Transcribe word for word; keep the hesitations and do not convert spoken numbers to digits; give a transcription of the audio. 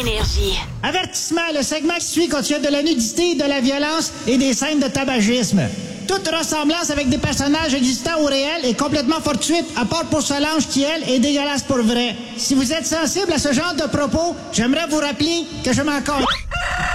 Énergie. Avertissement, le segment qui suit contient de la nudité, de la violence et des scènes de tabagisme. Toute ressemblance avec des personnages existants ou réels est complètement fortuite, à part pour Solange qui, elle, est dégueulasse pour vrai. Si vous êtes sensible à ce genre de propos, j'aimerais vous rappeler que je m'en compte.